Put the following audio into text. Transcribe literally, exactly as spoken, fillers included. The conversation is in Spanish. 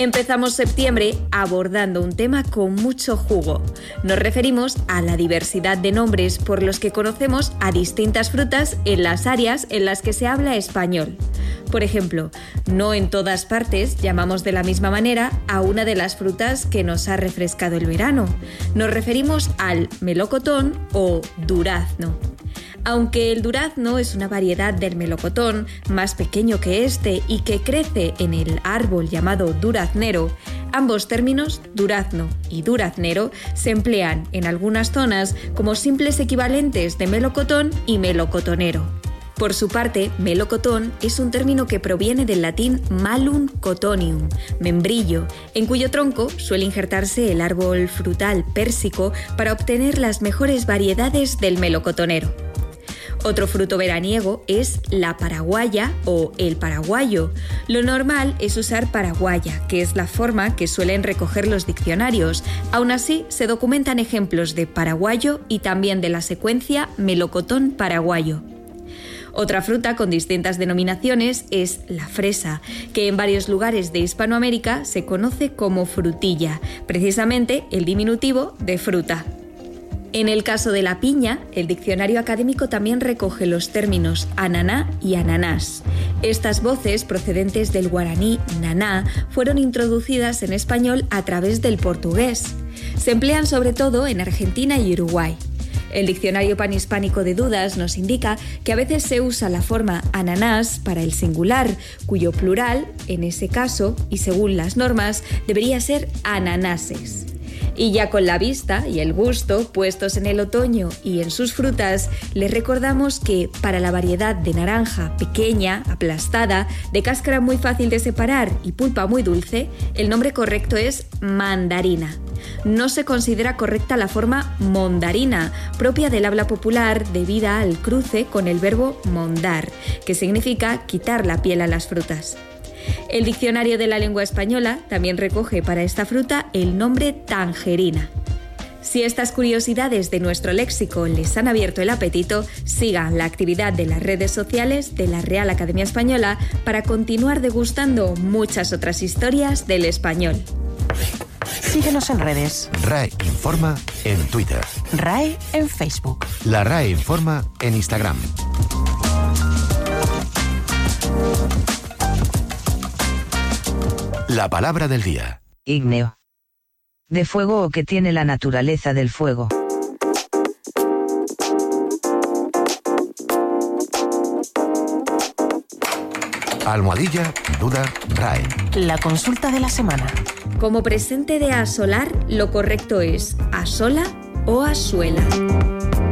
Empezamos septiembre abordando un tema con mucho jugo. Nos referimos a la diversidad de nombres por los que conocemos a distintas frutas en las áreas en las que se habla español. Por ejemplo, no en todas partes llamamos de la misma manera a una de las frutas que nos ha refrescado el verano. Nos referimos al melocotón o durazno. Aunque el durazno es una variedad del melocotón más pequeño que este y que crece en el árbol llamado duraznero, ambos términos, durazno y duraznero, se emplean en algunas zonas como simples equivalentes de melocotón y melocotonero. Por su parte, melocotón es un término que proviene del latín malum cotonium, membrillo, en cuyo tronco suele injertarse el árbol frutal pérsico para obtener las mejores variedades del melocotonero. Otro fruto veraniego es la paraguaya o el paraguayo. Lo normal es usar paraguaya, que es la forma que suelen recoger los diccionarios. Aún así, se documentan ejemplos de paraguayo y también de la secuencia melocotón paraguayo. Otra fruta con distintas denominaciones es la fresa, que en varios lugares de Hispanoamérica se conoce como frutilla, precisamente el diminutivo de fruta. En el caso de la piña, el diccionario académico también recoge los términos ananá y ananás. Estas voces, procedentes del guaraní naná, fueron introducidas en español a través del portugués. Se emplean sobre todo en Argentina y Uruguay. El diccionario panhispánico de Dudas nos indica que a veces se usa la forma ananás para el singular, cuyo plural, en ese caso, y según las normas, debería ser ananases. Y ya con la vista y el gusto puestos en el otoño y en sus frutas, les recordamos que para la variedad de naranja pequeña, aplastada, de cáscara muy fácil de separar y pulpa muy dulce, el nombre correcto es mandarina. No se considera correcta la forma mondarina, propia del habla popular debida al cruce con el verbo mondar, que significa quitar la piel a las frutas. El diccionario de la lengua española también recoge para esta fruta el nombre tangerina. Si estas curiosidades de nuestro léxico les han abierto el apetito, sigan la actividad de las redes sociales de la Real Academia Española para continuar degustando muchas otras historias del español. Síguenos en redes. R A E Informa en Twitter. R A E en Facebook. La R A E Informa en Instagram. La palabra del día. Ígneo. De fuego o que tiene la naturaleza del fuego. Almohadilla, duda, R A E. La consulta de la semana. Como presente de asolar, lo correcto es asola o asuela.